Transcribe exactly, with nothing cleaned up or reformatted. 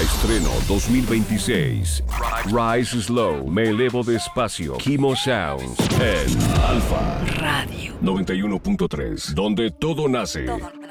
Estreno dos mil veintiséis. Rise Slow, Me Elevo Despacio. Kimo Sounds en Alfa Radio noventa y uno punto tres, donde todo nace. Todo